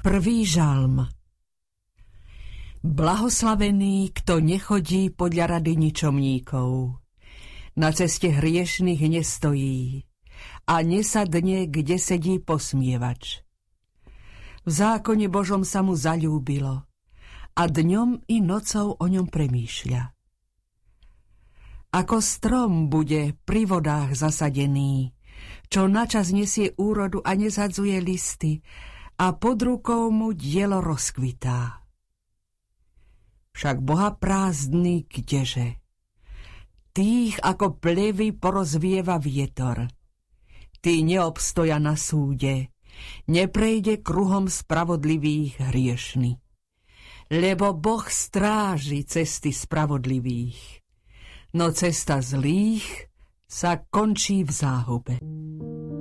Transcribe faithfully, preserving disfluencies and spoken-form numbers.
Prvý žalm. Blahoslavený, kto nechodí podľa rady ničomníkov, na ceste hriešnych nestojí a nesadne, kde sedí posmievač. V zákone Božom sa mu zaľúbilo a dňom i nocou o ňom premýšľa. Ako strom bude pri vodách zasadený, čo načas nesie úrodu a nezadzuje listy, a pod rukou mu dielo rozkvitá. Však Boha prázdny kdeže? Tých ako plevy porozvieva vietor. Tí neobstoja na súde, neprejde kruhom spravodlivých hriešny. Lebo Boh stráži cesty spravodlivých, no cesta zlých sa končí v záhube.